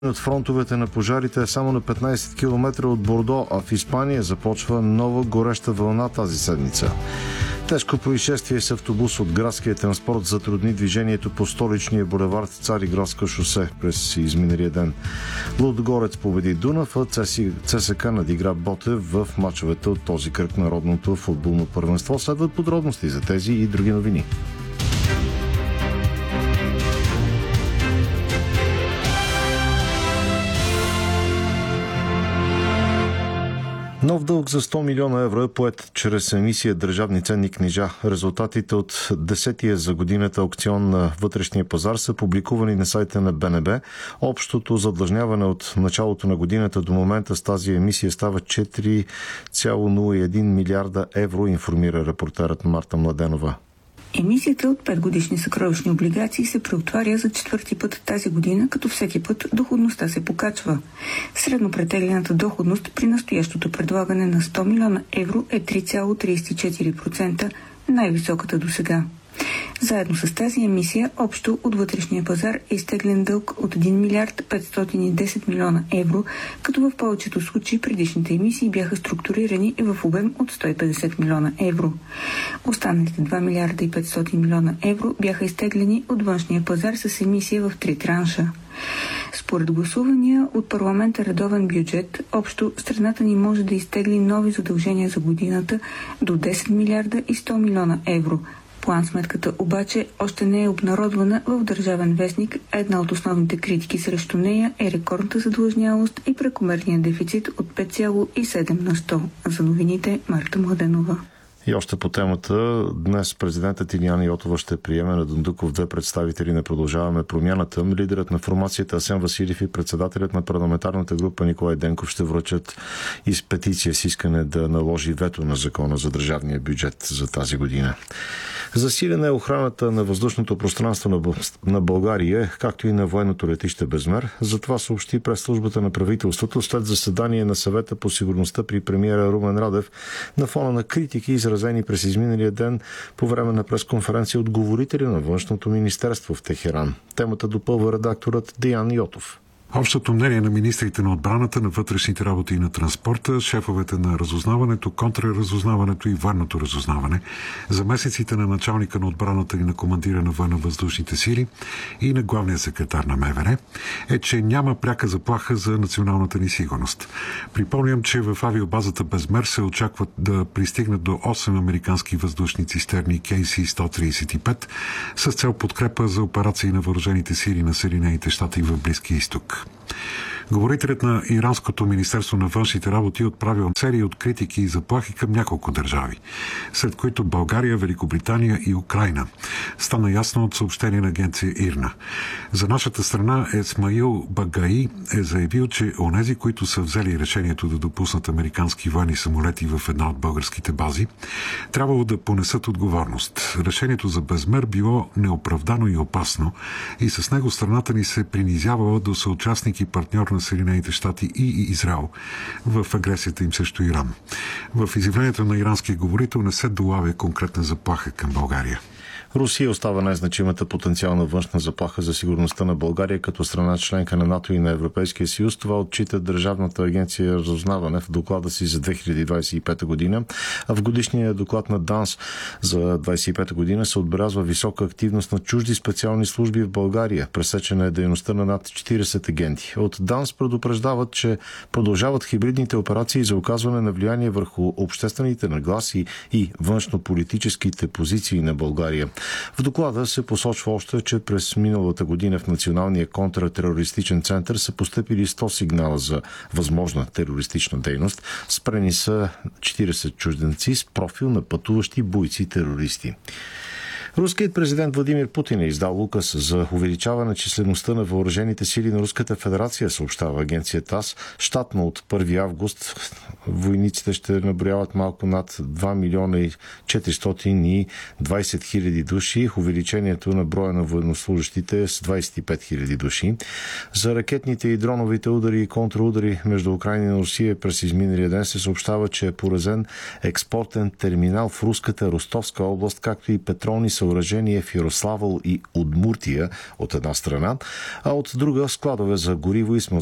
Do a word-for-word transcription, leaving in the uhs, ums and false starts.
От фронтовете на пожарите е само на петнайсет километра от Бордо, а в Испания започва нова гореща вълна тази седмица. Тежко происшествие с автобус от градския транспорт затрудни движението по столичния булевард Цариградско шосе през изминалия ден. Лудогорец победи Дунав, а ЦСКА надигра Ботев в мачовете от този кръг народното футболно първенство. Следват подробности за тези и други новини. Нов дълг за сто милиона евро е поет чрез емисия държавни ценни книжа. Резултатите от десетия за годината аукцион на вътрешния пазар са публикувани на сайта на Б Н Б. Общото задлъжняване от началото на годината до момента с тази емисия става четири цяло нула и един милиарда евро, информира репортерът Марта Младенова. Емисията от петгодишни съкровищни облигации се преотваря за четвърти път тази година, като всеки път доходността се покачва. Средно претеглената доходност при настоящото предлагане на сто милиона евро е три цяло трийсет и четири процента, най-високата досега. Заедно с тази емисия, общо от вътрешния пазар е изтеглен дълг от един милиард петстотин и десет милиона евро, като в повечето случаи предишните емисии бяха структурирани в обем от сто и петдесет милиона евро. Останалите два милиарда и петстотин милиона евро бяха изтеглени от външния пазар с емисия в три транша. Според гласувания от парламента редовен бюджет, общо страната ни може да изтегли нови задължения за годината до десет милиарда и сто милиона евро. План-сметката обаче още не е обнародвана в Държавен вестник, а една от основните критики срещу нея е рекордната задлъжнялост и прекомерния дефицит от пет цяло и седем на сто. За новините Марта Младенова. И още по темата, днес президентът Илияна Йотова ще приеме на Дондуков две представители на Продължаваме промяната. Лидерът на формацията Асен Василев и председателят на парламентарната група Николай Денков ще връчат из петиция с искане да наложи вето на закона за държавния бюджет за тази година. Засилена е охраната на въздушното пространство на България, както и на военното летище Безмер. За това съобщи пресслужбата на правителството след заседание на съвета по сигурността при премиера Румен Радев на фона на критики, изразени през изминалия ден по време на пресконференция от говорителя на Външното министерство в Техеран. Темата допълва редакторът Деян Йотов. Общото мнение на министрите на отбраната, на вътрешните работи и на транспорта, шефовете на разузнаването, контраразузнаването и военното разузнаване, заместниците на началника на отбраната и на командира на военно-въздушните сили и на главния секретар на М В Р е, че няма пряка заплаха за националната ни сигурност. Припомням, че в авиобазата Безмер се очакват да пристигнат до осем американски въздушни цистерни Кей Си сто трийсет и пет с цел подкрепа за операции на въоръжените сили на Съединените щати в Близкия изток. Говорителят на Иранското министерство на външните работи отправил серия от критики и заплахи към няколко държави, сред които България, Великобритания и Украйна. Стана ясно от съобщение на агенция ИРНА. За нашата страна Есмаил Багаи е заявил, че онези, които са взели решението да допуснат американски военни самолети в една от българските бази, трябвало да понесат отговорност. Решението за Безмер било неоправдано и опасно и с него страната ни се принизявала до съучастник и партньор на Съединените щати и Израел в агресията им срещу Иран. В изявлението на иранския говорител не се долавя конкретна заплаха към България. Русия остава най-значимата потенциална външна заплаха за сигурността на България като страна членка на НАТО и на Европейския съюз. Това отчита Държавната агенция разузнаване в доклада си за две хиляди двадесет и пета година. А в годишния доклад на ДАНС за двадесет и пета година се отбелязва висока активност на чужди специални служби в България. Пресечена е дейността на над четиридесет агенти. От ДАНС предупреждават, че продължават хибридните операции за оказване на влияние върху обществените нагласи и външнополитическите позиции на България. В доклада се посочва още, че през миналата година в Националния контратерористичен център са постъпили сто сигнала за възможна терористична дейност. Спрени са четиридесет чужденци с профил на пътуващи бойци-терористи. Руският президент Владимир Путин е издал указ за увеличаване числеността на въоръжените сили на Руската федерация, съобщава агенция ТАСС. Щатно от първи август войниците ще наброяват малко над два милиона и четиристотин и двадесет хиляди души. Увеличението на броя на военнослужащите е с двадесет и пет хиляди души. За ракетните и дроновите удари и контраудари между Украйна и Русия през изминалия ден се съобщава, че е поразен експортен терминал в руската Ростовска област, както и петролни съоръжение в Ярославъл и Удмуртия от една страна, а от друга складове за гориво и